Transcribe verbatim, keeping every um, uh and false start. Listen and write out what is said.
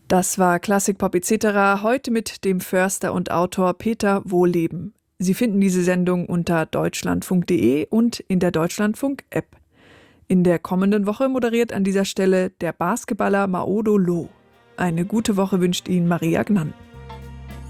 Das war Klassikpop et cetera, heute mit dem Förster und Autor Peter Wohlleben. Sie finden diese Sendung unter deutschlandfunk punkt de und in der Deutschlandfunk-App. In der kommenden Woche moderiert an dieser Stelle der Basketballer Maodo Lo. Eine gute Woche wünscht Ihnen Maria Gnann.